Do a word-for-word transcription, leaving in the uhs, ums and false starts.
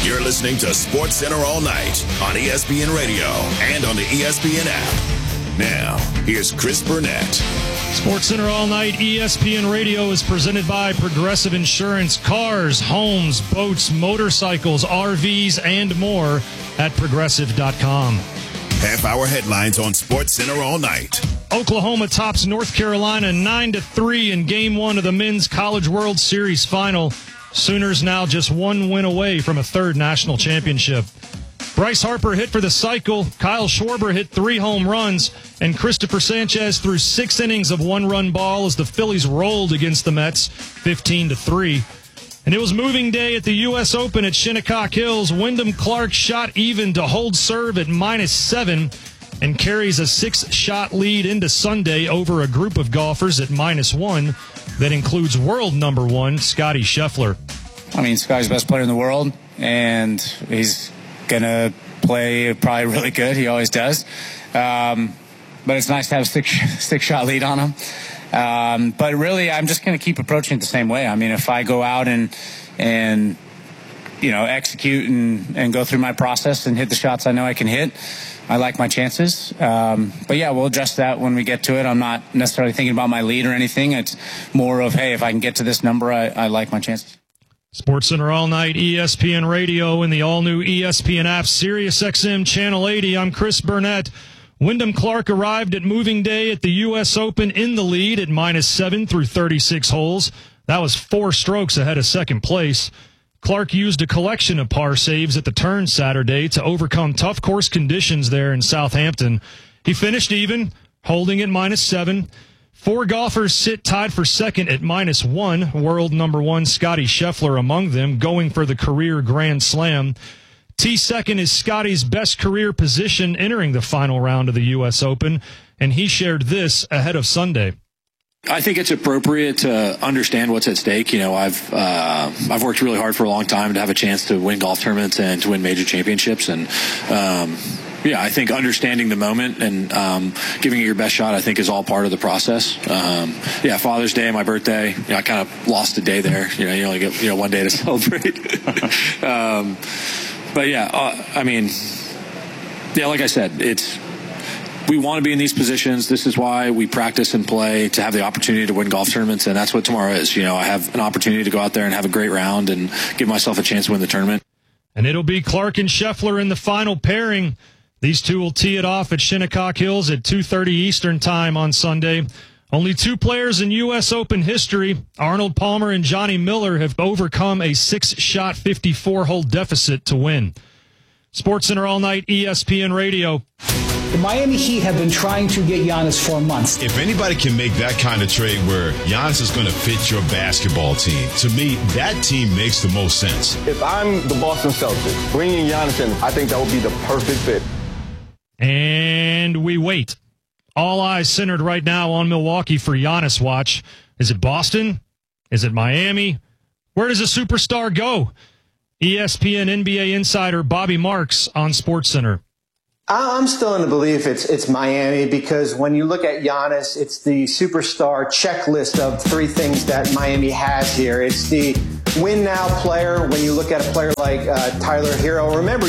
You're listening to Sports Center all night on E S P N Radio and on the E S P N app. Now, here's Chris Burnett. Sports Center all night, E S P N Radio is presented by Progressive Insurance. Cars, homes, boats, motorcycles, R Vs, and more at progressive dot com. Half-hour headlines on Sports Center all night. Oklahoma tops North Carolina nine to three in Game one of the Men's College World Series Final. Sooners now just one win away from a third national championship. Bryce Harper hit for the cycle, Kyle Schwarber hit three home runs, and Christopher Sanchez threw six innings of one-run ball as the Phillies rolled against the Mets fifteen to three. And it was moving day at the U S Open at Shinnecock Hills. Wyndham Clark shot even to hold serve at minus seven and carries a six-shot lead into Sunday over a group of golfers at minus one that includes world number one, Scottie Scheffler. I mean, Scotty's the best player in the world, and he's going to play probably really good. He always does. Um, but it's nice to have a six, six-shot lead on him. Um, but really, I'm just going to keep approaching it the same way. I mean, if I go out and, and you know, execute and, and go through my process and hit the shots I know I can hit, I like my chances. Um, but, yeah, we'll adjust that when we get to it. I'm not necessarily thinking about my lead or anything. It's more of, hey, if I can get to this number, I, I like my chances. Sports Center all night, E S P N Radio and the all-new E S P N app, Sirius X M Channel eighty. I'm Chris Burnett. Wyndham Clark arrived at moving day at the U S Open in the lead at minus seven through thirty-six holes. That was four strokes ahead of second place. Clark used a collection of par saves at the turn Saturday to overcome tough course conditions there in Southampton. He finished even, holding at minus seven. Four golfers sit tied for second at minus one. World number one, Scottie Scheffler among them, going for the career Grand Slam. T second is Scottie's best career position entering the final round of the U S Open, and he shared this ahead of Sunday. I think it's appropriate to understand what's at stake. You know, I've uh, I've worked really hard for a long time to have a chance to win golf tournaments and to win major championships, and um, yeah, I think understanding the moment and um, giving it your best shot, I think, is all part of the process. Um, yeah, Father's Day, my birthday, you know, I kind of lost a day there. You know, you only get you know one day to celebrate. um, but yeah, uh, I mean, yeah, like I said, it's. We want to be in these positions. This is why we practice and play, to have the opportunity to win golf tournaments, and that's what tomorrow is. You know, I have an opportunity to go out there and have a great round and give myself a chance to win the tournament. And it'll be Clark and Scheffler in the final pairing. These two will tee it off at Shinnecock Hills at two thirty Eastern Time on Sunday. Only two players in U S Open history, Arnold Palmer and Johnny Miller, have overcome a six-shot fifty-four hole deficit to win. Sports Center all night, E S P N Radio. The Miami Heat have been trying to get Giannis for months. If anybody can make that kind of trade where Giannis is going to fit your basketball team, to me, that team makes the most sense. If I'm the Boston Celtics, bringing Giannis in, I think that would be the perfect fit. And we wait. All eyes centered right now on Milwaukee for Giannis watch. Is it Boston? Is it Miami? Where does a superstar go? E S P N N B A insider Bobby Marks on SportsCenter. I'm still in the belief it's it's Miami, because when you look at Giannis, it's the superstar checklist of three things that Miami has here. It's the win now player. When you look at a player like uh, Tyler Hero, remember,